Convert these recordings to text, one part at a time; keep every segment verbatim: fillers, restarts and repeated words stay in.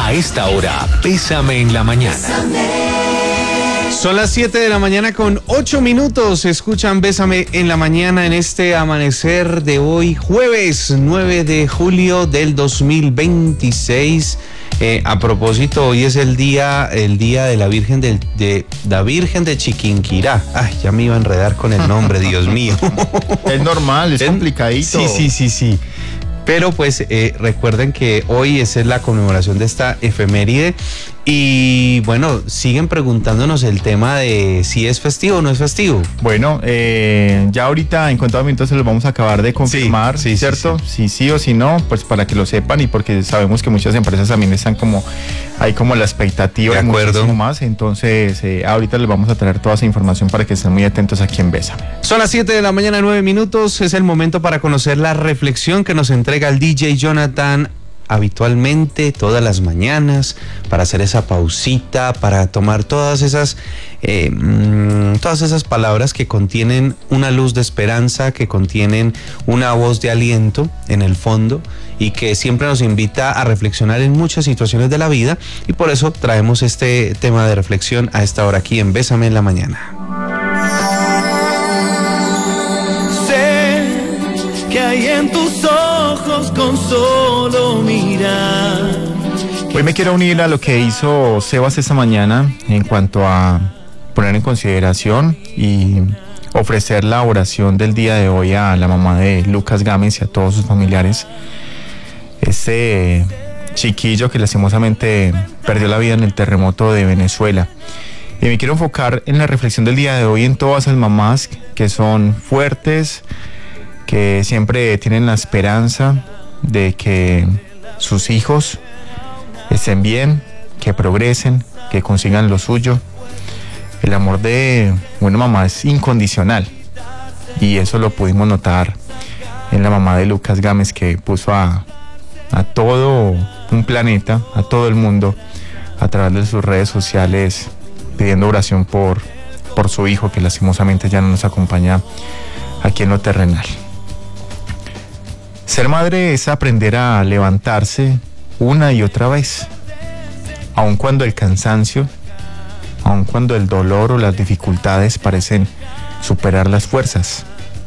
A esta hora, Bésame en la Mañana. Son las siete de la mañana con ocho minutos. Escuchan Bésame en la Mañana en este amanecer de hoy, jueves nueve de julio del dos mil veintiséis. Eh, a propósito, hoy es el día, el día de la Virgen de, de la Virgen de Chiquinquirá. Ay, ya me iba a enredar con el nombre, Dios mío. Es normal, es, es complicadito. Sí, sí, sí, sí. Pero pues eh, recuerden que hoy es la conmemoración de esta efeméride y bueno, siguen preguntándonos el tema de si es festivo o no es festivo. Bueno, eh, ya ahorita en cuanto a minutos se los vamos a acabar de confirmar, sí, sí, ¿cierto? Sí, sí. Si sí o si no, pues para que lo sepan y porque sabemos que muchas empresas también están como, hay como la expectativa de acuerdo. Muchísimo más, entonces eh, ahorita les vamos a traer toda esa información para que estén muy atentos aquí en Bésame. Son las siete de la mañana, nueve minutos, es el momento para conocer la reflexión que nos entrega el D J Jonathan habitualmente todas las mañanas, para hacer esa pausita, para tomar todas esas eh, todas esas palabras que contienen una luz de esperanza, que contienen una voz de aliento en el fondo y que siempre nos invita a reflexionar en muchas situaciones de la vida, y por eso traemos este tema de reflexión a esta hora aquí en Bésame en la Mañana. Sé que hay en tus ojos con solo mirar. Hoy me quiero unir a lo que hizo Sebas esta mañana en cuanto a poner en consideración y ofrecer la oración del día de hoy a la mamá de Lucas Gámez y a todos sus familiares. Este chiquillo que lastimosamente perdió la vida en el terremoto de Venezuela. Y me quiero enfocar en la reflexión del día de hoy en todas esas mamás que son fuertes, que siempre tienen la esperanza de que sus hijos estén bien, que progresen, que consigan lo suyo. El amor de una mamá es incondicional y eso lo pudimos notar en la mamá de Lucas Gámez, que puso a, a todo un planeta, a todo el mundo, a través de sus redes sociales, pidiendo oración por, por su hijo, que lastimosamente ya no nos acompaña aquí en lo terrenal. Ser madre es aprender a levantarse una y otra vez, aun cuando el cansancio, aun cuando el dolor o las dificultades parecen superar las fuerzas.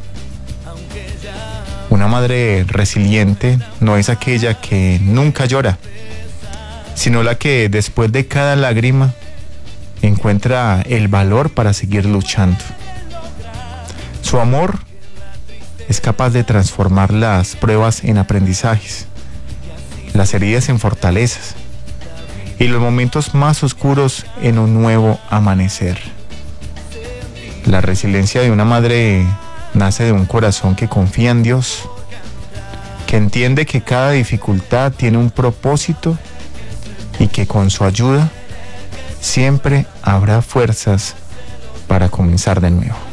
Una madre resiliente no es aquella que nunca llora, sino la que después de cada lágrima encuentra el valor para seguir luchando. Su amor es capaz de transformar las pruebas en aprendizajes, las heridas en fortalezas y los momentos más oscuros en un nuevo amanecer. La resiliencia de una madre nace de un corazón que confía en Dios, que entiende que cada dificultad tiene un propósito y que con su ayuda siempre habrá fuerzas para comenzar de nuevo.